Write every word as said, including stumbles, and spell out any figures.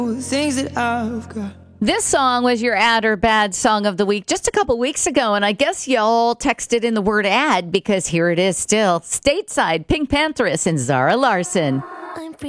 things that I've got. This song was your ad or bad song of the week just a couple weeks ago, and I guess y'all texted in the word ad because here it is still. Stateside, Pink Pantheress and Zara Larsson. I'm free.